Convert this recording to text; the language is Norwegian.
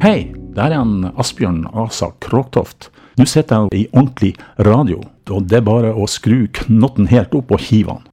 Hei, der han Asbjørn Asa Kråktoft. Nå sitter jeg i ordentlig radio, og det bare å skru knotten helt opp og hive han.